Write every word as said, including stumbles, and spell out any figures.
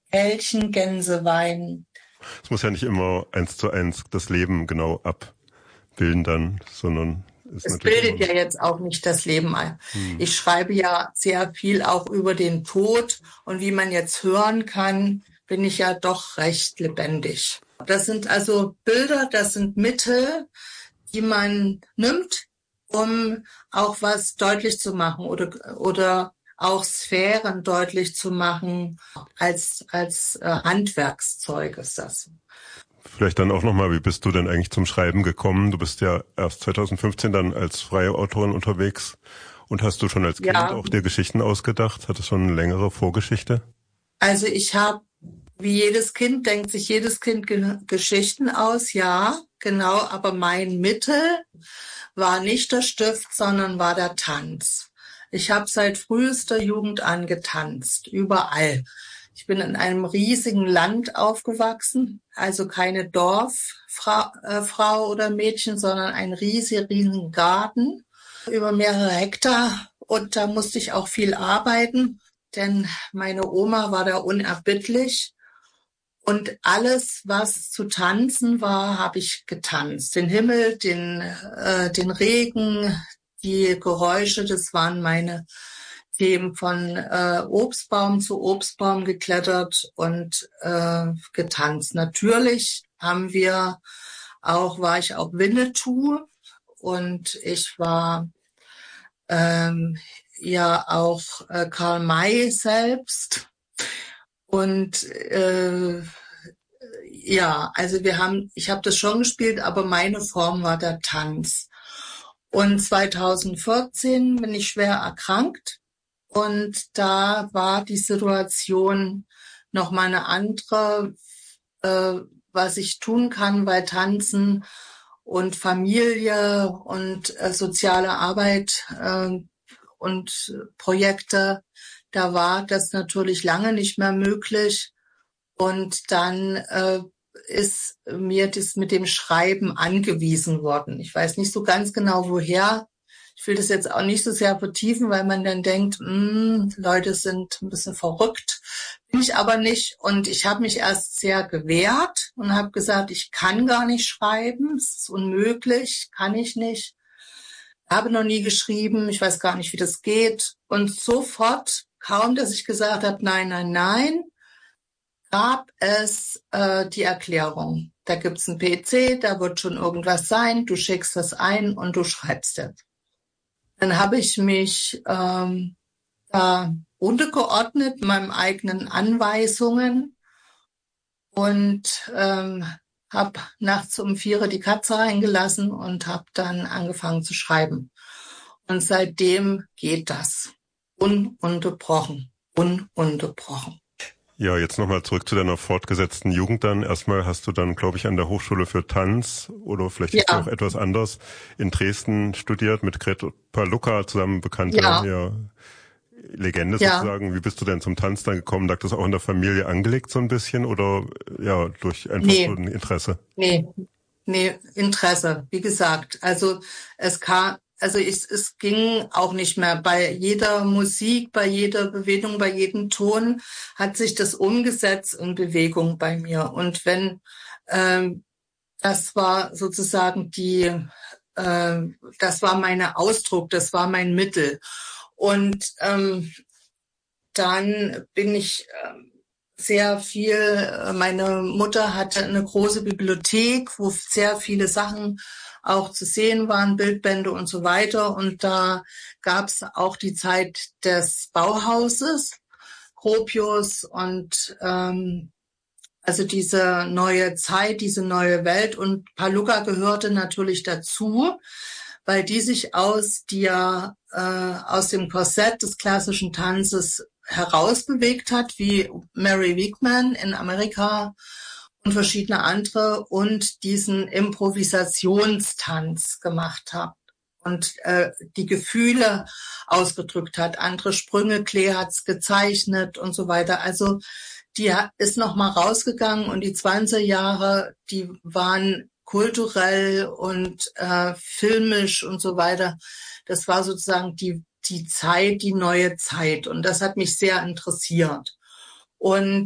Elchen, Gänse weinen. Es muss ja nicht immer eins zu eins das Leben genau abbilden dann, sondern ist es natürlich bildet ja jetzt auch nicht das Leben ein. Hm. Ich schreibe ja sehr viel auch über den Tod und wie man jetzt hören kann, bin ich ja doch recht lebendig. Das sind also Bilder, das sind Mittel, die man nimmt, um auch was deutlich zu machen oder, oder auch Sphären deutlich zu machen. Als, als äh, Handwerkszeug ist das. Vielleicht dann auch nochmal, wie bist du denn eigentlich zum Schreiben gekommen? Du bist ja erst zwanzig fünfzehn dann als freie Autorin unterwegs. Und hast du schon als Kind Ja. auch dir Geschichten ausgedacht? Hat es schon eine längere Vorgeschichte? Also ich habe, wie jedes Kind, denkt sich jedes Kind Ge- Geschichten aus, ja, genau. Aber mein Mittel war nicht der Stift, sondern war der Tanz. Ich habe seit frühester Jugend an getanzt, überall. Ich bin in einem riesigen Land aufgewachsen, also keine Dorffrau äh, Frau oder Mädchen, sondern ein riesiger, riesigen Garten über mehrere Hektar. Und da musste ich auch viel arbeiten, denn meine Oma war da unerbittlich. Und alles, was zu tanzen war, habe ich getanzt. Den Himmel, den, äh, den Regen, die Geräusche, das waren meine Themen, von äh, Obstbaum zu Obstbaum geklettert und äh, getanzt. Natürlich haben wir auch, war ich auch Winnetou und ich war ähm, ja auch äh, Karl May selbst. Und äh, ja, also wir haben, ich habe das schon gespielt, aber meine Form war der Tanz. Und zwanzig vierzehn bin ich schwer erkrankt und da war die Situation noch mal eine andere, äh, was ich tun kann, weil Tanzen und Familie und äh, soziale Arbeit äh, und Projekte, da war das natürlich lange nicht mehr möglich. Und dann äh, ist mir das mit dem Schreiben angewiesen worden. Ich weiß nicht so ganz genau, woher. Ich will das jetzt auch nicht so sehr vertiefen, weil man dann denkt, mh, Leute sind ein bisschen verrückt. Bin ich aber nicht. Und ich habe mich erst sehr gewehrt und habe gesagt, ich kann gar nicht schreiben. Es ist unmöglich, kann ich nicht. Habe noch nie geschrieben. Ich weiß gar nicht, wie das geht. Und sofort, kaum dass ich gesagt habe, nein, nein, nein, gab es äh, die Erklärung. Da gibt's einen P C, da wird schon irgendwas sein, du schickst das ein und du schreibst es. Dann habe ich mich ähm, da untergeordnet, meinen eigenen Anweisungen und ähm, habe nachts um vier die Katze reingelassen und habe dann angefangen zu schreiben. Und seitdem geht das. Ununterbrochen, ununterbrochen. Ja, jetzt nochmal zurück zu deiner fortgesetzten Jugend dann. Erstmal hast du dann, glaube ich, an der Hochschule für Tanz oder vielleicht Ja. ist ja auch etwas anders in Dresden studiert, mit Grete Palucca zusammen, bekannte Ja. ja, Legende Ja. sozusagen. Wie bist du denn zum Tanz dann gekommen? Lag das auch in der Familie angelegt so ein bisschen oder ja, durch einfach Nee. so ein Interesse? Nee, nee, Interesse, wie gesagt. Also es kam, also ich, es ging auch nicht mehr. Bei jeder Musik, bei jeder Bewegung, bei jedem Ton hat sich das umgesetzt in Bewegung bei mir. Und wenn ähm, das war sozusagen die, äh, das war mein Ausdruck, das war mein Mittel. Und ähm, dann bin ich ähm, sehr viel, meine Mutter hatte eine große Bibliothek, wo sehr viele Sachen auch zu sehen waren, Bildbände und so weiter. Und da gab es auch die Zeit des Bauhauses, Gropius und ähm, also diese neue Zeit, diese neue Welt. Und Paluca gehörte natürlich dazu, weil die sich aus der äh, aus dem Korsett des klassischen Tanzes herausbewegt hat, wie Mary Wigman in Amerika und verschiedene andere und diesen Improvisationstanz gemacht hat und äh, die Gefühle ausgedrückt hat. Andere Sprünge, Klee hat's gezeichnet und so weiter. Also die ist noch mal rausgegangen und die zwanziger Jahre, die waren kulturell und äh, filmisch und so weiter. Das war sozusagen die die Zeit, die neue Zeit. Und das hat mich sehr interessiert. Und